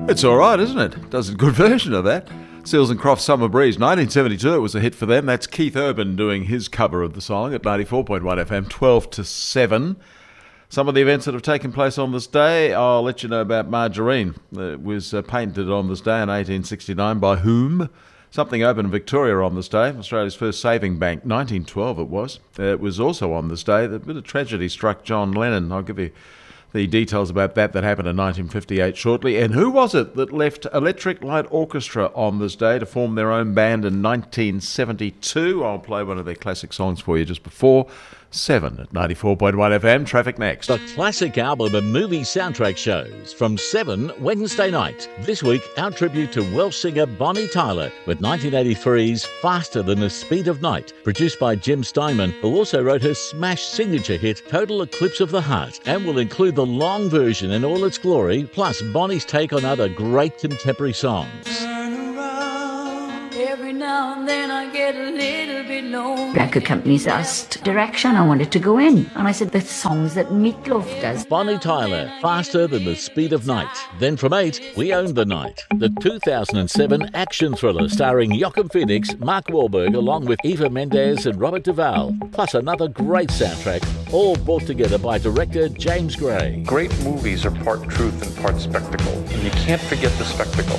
It's all right, isn't it? Does a good version of that. Seals and Crofts' Summer Breeze, 1972. It was a hit for them. That's Keith Urban doing his cover of the song at 94.1 FM, 12 to 7. Some of the events that have taken place on this day, I'll let you know about Margarine. It was painted on this day in 1869 by whom? Something opened in Victoria on this day, Australia's first saving bank, 1912 it was. It was also on this day that a bit of tragedy struck John Lennon. I'll give you the details about that happened in 1958 shortly. And who was it that left Electric Light Orchestra on this day to form their own band in 1972? I'll play one of their classic songs for you just before 7 at 94.1 FM. Traffic next. The classic album and movie soundtrack shows from 7 Wednesday night. This week, our tribute to Welsh singer Bonnie Tyler with 1983's Faster Than the Speed of Night, produced by Jim Steinman, who also wrote her smash signature hit Total Eclipse of the Heart, and will include the long version in all its glory, plus Bonnie's take on other great contemporary songs. Every now and then I get a little bit lonely. Record companies asked direction. I wanted to go in. And I said, the songs that Meat Loaf does. Bonnie Tyler, Faster Than the Speed of Night. Then from 8, We Own the Night. The 2007 action thriller starring Joaquin Phoenix, Mark Wahlberg, along with Eva Mendes and Robert Duvall. Plus another great soundtrack, all brought together by director James Gray. Great movies are part truth and part spectacle, and you can't forget the spectacle.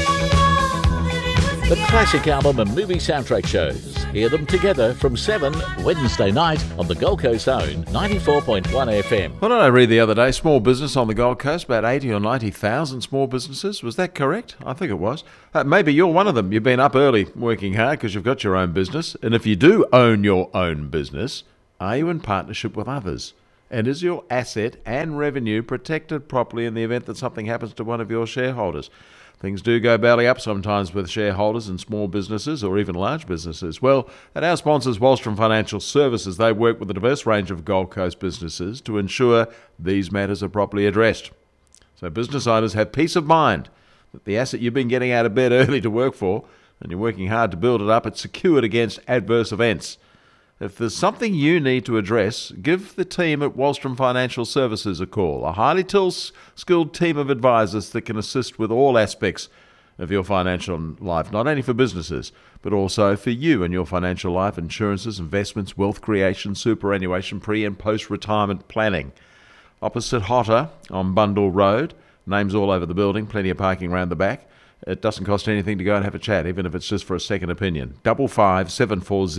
The classic album and movie soundtrack shows. Hear them together from 7 Wednesday night on the Gold Coast own 94.1 FM. What did I read the other day? Small business on the Gold Coast, about 80 or 90,000 small businesses. Was that correct? I think it was. Maybe you're one of them. You've been up early working hard because you've got your own business. And if you do own your own business, are you in partnership with others? And is your asset and revenue protected properly in the event that something happens to one of your shareholders? Things do go belly up sometimes with shareholders in small businesses or even large businesses. Well, at our sponsors, Wallstrom Financial Services, they work with a diverse range of Gold Coast businesses to ensure these matters are properly addressed. So business owners have peace of mind that the asset you've been getting out of bed early to work for, and you're working hard to build it up, it's secured against adverse events. If there's something you need to address, give the team at Wallstrom Financial Services a call. A highly skilled team of advisors that can assist with all aspects of your financial life, not only for businesses, but also for you and your financial life, insurances, investments, wealth creation, superannuation, pre- and post-retirement planning. Opposite Hotter on Bundle Road. Names all over the building, plenty of parking around the back. It doesn't cost anything to go and have a chat, even if it's just for a second opinion. 55 740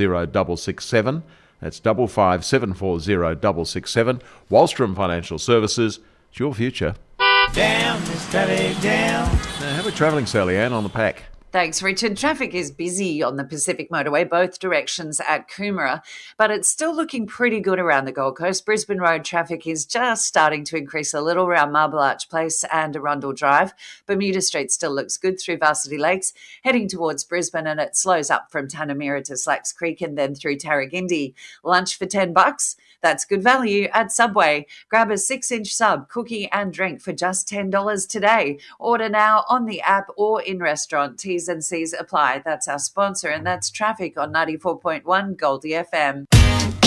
667. That's 55 740 667. Wallstrom Financial Services. It's your future. Down, Mr. Down. Now, have a travelling, Sally Ann, on the pack. Thanks, Richard. Traffic is busy on the Pacific Motorway, both directions at Coomera, but it's still looking pretty good around the Gold Coast. Brisbane Road traffic is just starting to increase a little around Marble Arch Place and Arundel Drive. Bermuda Street still looks good through Varsity Lakes, heading towards Brisbane, and it slows up from Tanamira to Slacks Creek and then through Tarragindi. Lunch for $10. That's good value at Subway. Grab a 6-inch sub, cookie and drink for just $10 today. Order now on the app or in restaurant. T's and C's apply. That's our sponsor, and that's traffic on 94.1 Goldie FM.